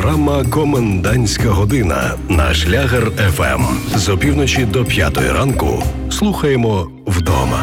Програма «Комендантська година» на Шлягер ФМ. З опівночі до 5 ранку слухаємо вдома.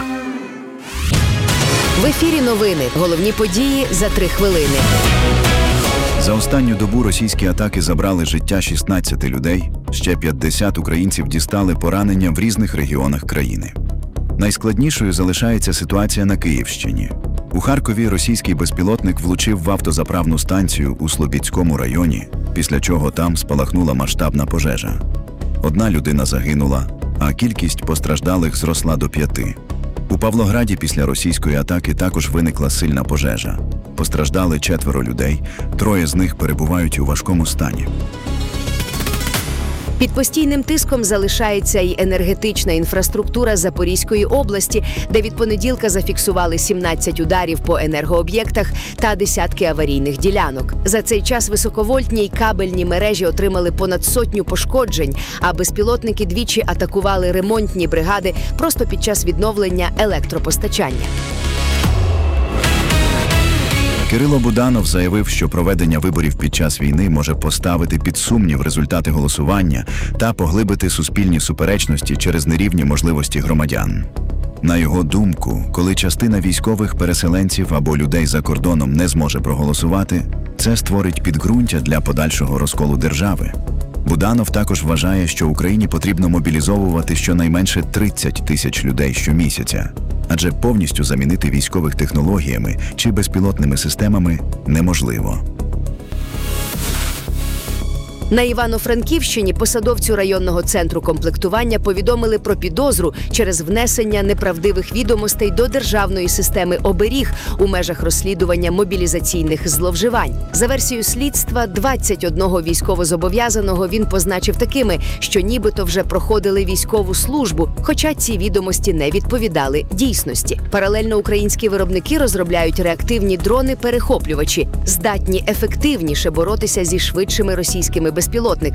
В ефірі новини. Головні події за 3 хвилини. За останню добу російські атаки забрали життя 16 людей, ще 50 українців дістали поранення в різних регіонах країни. Найскладнішою залишається ситуація на Київщині. У Харкові російський безпілотник влучив в автозаправну станцію у Слобідському районі, після чого там спалахнула масштабна пожежа. 1 людина загинула, а кількість постраждалих зросла до 5. У Павлограді після російської атаки також виникла сильна пожежа. Постраждали 4 людей, 3 з них перебувають у важкому стані. Під постійним тиском залишається й енергетична інфраструктура Запорізької області, де від понеділка зафіксували 17 ударів по енергооб'єктах та десятки аварійних ділянок. За цей час високовольтні й кабельні мережі отримали понад 100 пошкоджень, а безпілотники двічі атакували ремонтні бригади просто під час відновлення електропостачання. Кирило Буданов заявив, що проведення виборів під час війни може поставити під сумнів результати голосування та поглибити суспільні суперечності через нерівні можливості громадян. На його думку, коли частина військових переселенців або людей за кордоном не зможе проголосувати, це створить підґрунтя для подальшого розколу держави. Буданов також вважає, що Україні потрібно мобілізовувати щонайменше 30 тисяч людей щомісяця, адже повністю замінити військових технологіями чи безпілотними системами неможливо. На Івано-Франківщині посадовцю районного центру комплектування повідомили про підозру через внесення неправдивих відомостей до державної системи «Оберіг» у межах розслідування мобілізаційних зловживань. За версією слідства, 21 військовозобов'язаного він позначив такими, що нібито вже проходили військову службу, хоча ці відомості не відповідали дійсності. Паралельно українські виробники розробляють реактивні дрони-перехоплювачі, здатні ефективніше боротися зі швидшими російськими безпілотниками.